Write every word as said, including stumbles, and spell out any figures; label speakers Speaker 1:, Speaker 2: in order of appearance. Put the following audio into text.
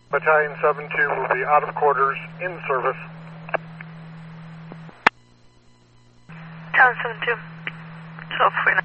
Speaker 1: Battalion seven two will be out of quarters, in service.
Speaker 2: Battalion seven two, twelve forty-nine.